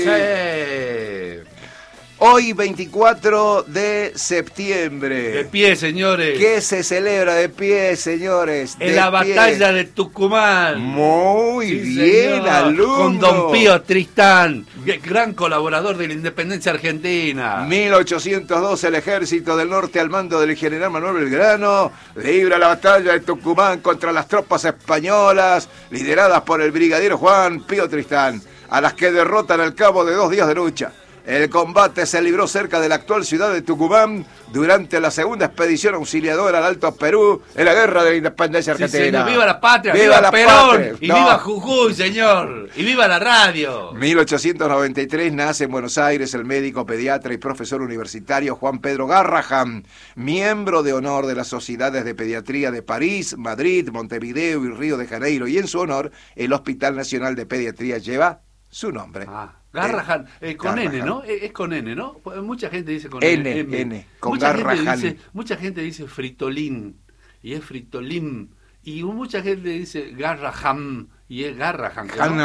Sí. Hoy 24 de septiembre. De pie, señores. ¿Qué se celebra de pie, señores? En la batalla de Tucumán. Muy Sí, bien, señor. alumno. Con Don Pío Tristán, gran colaborador de la independencia argentina. 1802, el ejército del norte al mando del general Manuel Belgrano libra la batalla de Tucumán contra las tropas españolas lideradas por el brigadiero Juan Pío Tristán, a las que derrotan al cabo de 2 días de lucha. El combate se libró cerca de la actual ciudad de Tucumán durante la segunda expedición auxiliadora al Alto Perú en la Guerra de la Independencia Argentina. Sí, señor. ¡Viva la patria! ¡Viva la Perón! patria! ¡Y viva Jujuy, señor! ¡Y viva la radio! 1893 nace en Buenos Aires el médico, pediatra y profesor universitario Juan Pedro Garrahan, miembro de honor de las sociedades de pediatría de París, Madrid, Montevideo y Río de Janeiro, y en su honor el Hospital Nacional de Pediatría lleva su nombre. Garrahan, con Garrahan. N, ¿no? Es con N, ¿no? Mucha gente dice con N, con mucha Garrahan. Mucha gente dice fritolín, y es fritolín. Y mucha gente dice Garrahan, y es Garrahan.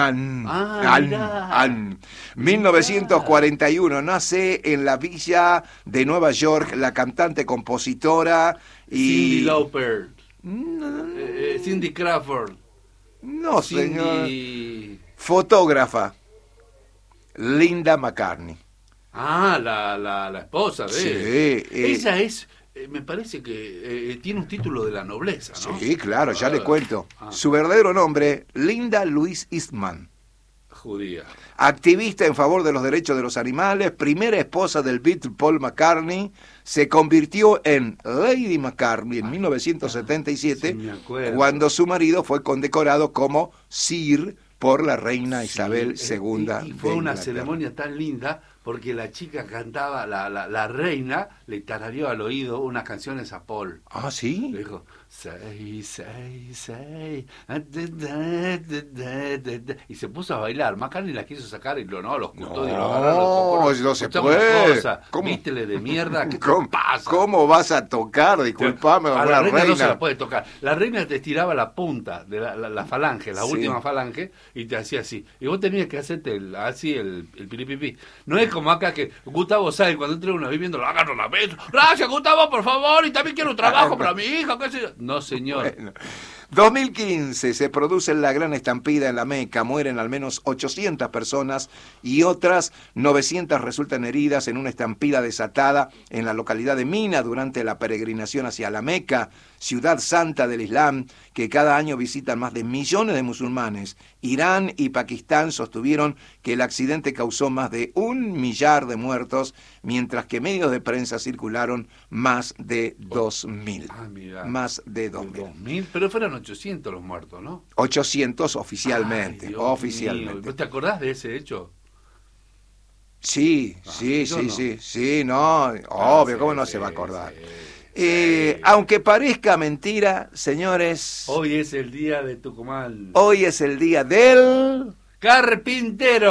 Hanan. 1941 nace en la villa de Nueva York la cantante, compositora y... Cyndi Lauper. Cindy Crawford. No, Cindy... señor. Fotógrafa. Linda McCartney. La esposa de él. Sí. Ella es, me parece que tiene un título de la nobleza, ¿no? Sí, claro, ya le cuento. Su verdadero nombre, Linda Louise Eastman. Judía. Activista en favor de los derechos de los animales, primera esposa del Beatle Paul McCartney, se convirtió en Lady McCartney en 1977, sí, cuando su marido fue condecorado como Sir por la reina Isabel II. Y fue una ceremonia tan linda porque la chica cantaba, la reina le tarareó al oído unas canciones a Paul. Ah, ¿sí? Le dijo, say, y se puso a bailar. McCartney la quiso sacar y lo custodios lo agarraron. No se puede. Vístele de mierda, ¿qué te pasa? ¿Cómo vas a tocar? Disculpame, a la reina no se la puede tocar. La reina te estiraba la punta de la falange, la última falange, y te hacía así. Y vos tenías que hacerte el piripipí. No es como acá que Gustavo Sáenz, cuando entra una vivienda, lo agarra la vez. Gracias, Gustavo, por favor, y también quiero un trabajo para mi hija, qué sé yo. No, señor. Bueno. 2015 se produce la gran estampida en la Meca, mueren al menos 800 personas y otras 900 resultan heridas en una estampida desatada en la localidad de Mina durante la peregrinación hacia la Meca, ciudad santa del Islam, que cada año visitan más de millones de musulmanes. Irán y Pakistán sostuvieron que el accidente causó más de 1 millar de muertos, mientras que medios de prensa circularon más de 2.000. Más de 2.000. Pero fueron 800 los muertos, ¿no? 800 oficialmente. Ay, Dios oficialmente. mío. ¿Te acordás de ese hecho? Sí, obvio, ¿cómo no se va a acordar? Aunque parezca mentira, señores, hoy es el día de Tucumán. Hoy es el día del carpintero.